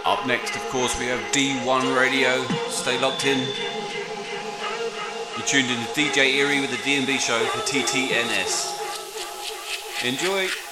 Up next, of course, we have D1 Radio. Stay locked in. You're tuned in to DJ Eerie with the D&B show for TTNS. Enjoy.